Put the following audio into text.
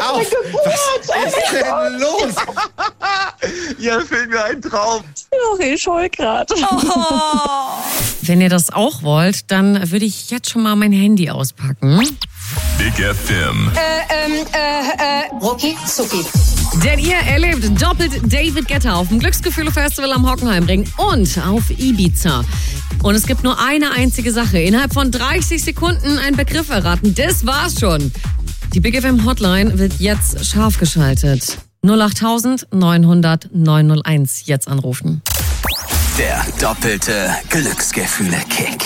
auf! Was ist denn los? Ja, fehlt mir ein Traum. Ach, ich heul grad. Wenn ihr das auch wollt, dann würde ich jetzt schon mal mein Handy auspacken. Big FM. Rucki zucki. Denn ihr erlebt doppelt David Guetta auf dem Glücksgefühle-Festival am Hockenheimring und auf Ibiza. Und es gibt nur eine einzige Sache. Innerhalb von 30 Sekunden einen Begriff erraten. Das war's schon. Die Big FM Hotline wird jetzt scharf geschaltet. 08000 900 901 jetzt anrufen. Der doppelte Glücksgefühle-Kick.